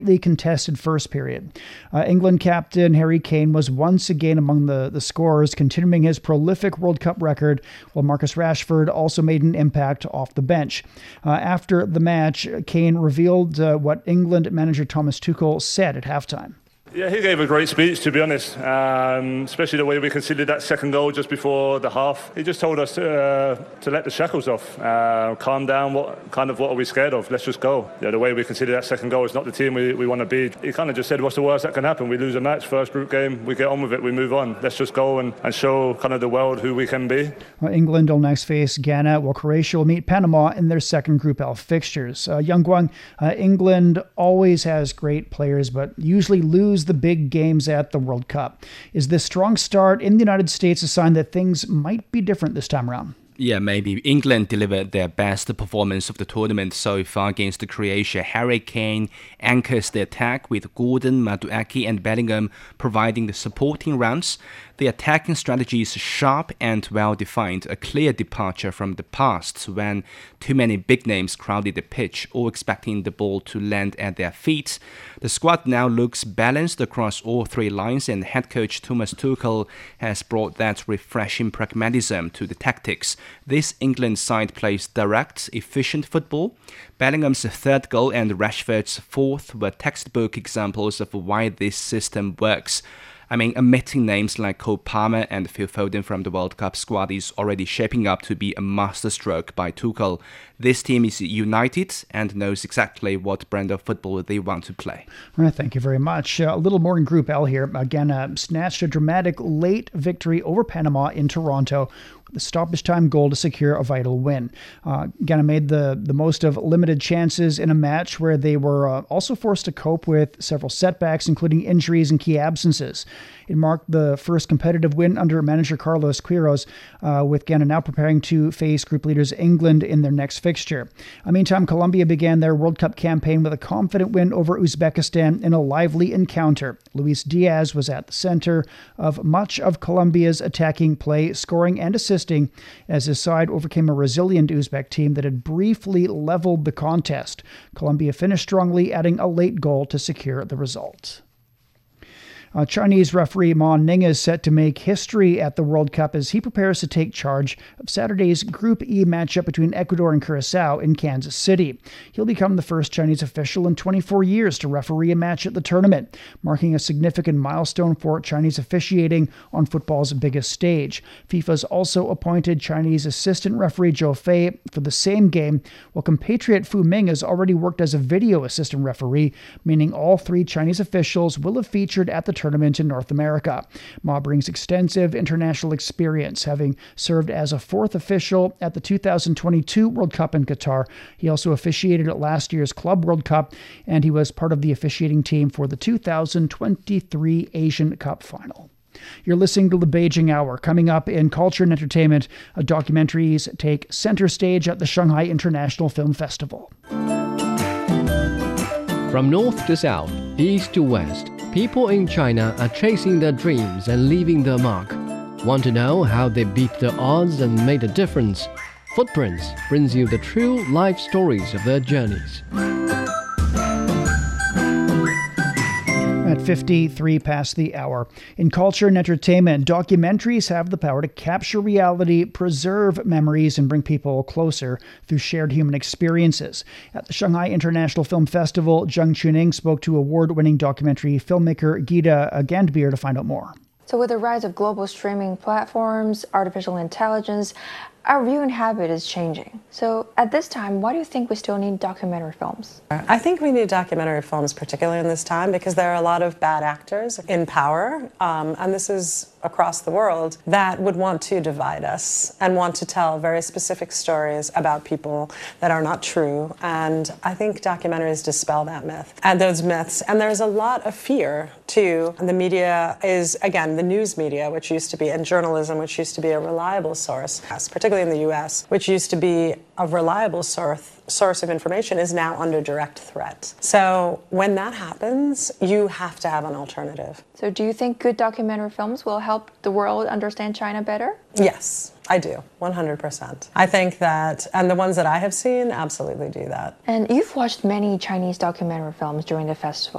contested first period. England captain Harry Kane was once again among the scorers, continuing his prolific World Cup record, while Marcus Rashford also made an impact off the bench. After the match, Kane revealed what England manager Thomas Tuchel said at halftime. Yeah, he gave a great speech, to be honest, especially the way we conceded that second goal just before the half. He just told us to let the shackles off, calm down, what are we scared of? Let's just go. Yeah, the way we conceded that second goal is not the team we want to be. He kind of just said, what's the worst that can happen? We lose a match, first group game, we get on with it, we move on. Let's just go and show kind of the world who we can be. England will next face Ghana, while Croatia will meet Panama in their second Group L fixtures. Young Guang, England always has great players, but usually lose the big games at the World Cup. Is this strong start in the United States a sign that things might be different this time around? Yeah, maybe. England delivered their best performance of the tournament so far against Croatia. Harry Kane anchors the attack with Gordon, Madueke and Bellingham providing the supporting runs. The attacking strategy is sharp and well-defined, a clear departure from the past when too many big names crowded the pitch, all expecting the ball to land at their feet. The squad now looks balanced across all three lines, and head coach Thomas Tuchel has brought that refreshing pragmatism to the tactics. This England side plays direct, efficient football. Bellingham's third goal and Rashford's fourth were textbook examples of why this system works. I mean, omitting names like Cole Palmer and Phil Foden from the World Cup squad is already shaping up to be a masterstroke by Tuchel. This team is united and knows exactly what brand of football they want to play. All right, thank you very much. A little more in Group L here. Ghana snatched a dramatic late victory over Panama in Toronto, the stoppage time goal to secure a vital win. Ghana made the most of limited chances in a match where they were also forced to cope with several setbacks, including injuries and key absences. It marked the first competitive win under manager Carlos Queiroz, with Ghana now preparing to face group leaders England in their next fixture. Meantime, Colombia began their World Cup campaign with a confident win over Uzbekistan in a lively encounter. Luis Diaz was at the center of much of Colombia's attacking play, scoring and assisting as his side overcame a resilient Uzbek team that had briefly leveled the contest. Colombia finished strongly, adding a late goal to secure the result. Chinese referee Ma Ning is set to make history at the World Cup as he prepares to take charge of Saturday's Group E matchup between Ecuador and Curacao in Kansas City. He'll become the first Chinese official in 24 years to referee a match at the tournament, marking a significant milestone for Chinese officiating on football's biggest stage. FIFA's also appointed Chinese assistant referee Zhou Fei for the same game, while compatriot Fu Ming has already worked as a video assistant referee, meaning all three Chinese officials will have featured at the tournament in North America. Ma brings extensive international experience, having served as a fourth official at the 2022 World Cup in Qatar. He also officiated at last year's Club World Cup, and he was part of the officiating team for the 2023 Asian Cup final. You're listening to the Beijing Hour. Coming up in culture and entertainment, documentaries take center stage at the Shanghai International Film Festival. From north to south, east to west, people in China are chasing their dreams and leaving their mark. Want to know how they beat the odds and made a difference? Footprints brings you the true life stories of their journeys. At 53 past the hour. In culture and entertainment, documentaries have the power to capture reality, preserve memories, and bring people closer through shared human experiences. At the Shanghai International Film Festival, Zheng Chuning spoke to award-winning documentary filmmaker Gita Gandbir to find out more. So with the rise of global streaming platforms, artificial intelligence, our viewing habit is changing. So at this time, why do you think we still need documentary films? I think we need documentary films, particularly in this time, because there are a lot of bad actors in power, and this is across the world, that would want to divide us and want to tell very specific stories about people that are not true. And I think documentaries dispel that myth and those myths. And there's a lot of fear, too. And the media is, again, the news media, which used to be, and journalism, which used to be a reliable source, particularly in the US, which used to be a reliable source of information, is now under direct threat. So when that happens, you have to have an alternative. So do you think good documentary films will help the world understand China better? Yes, I do, 100%. I think that, and the ones that I have seen absolutely do that. And you've watched many Chinese documentary films during the festival.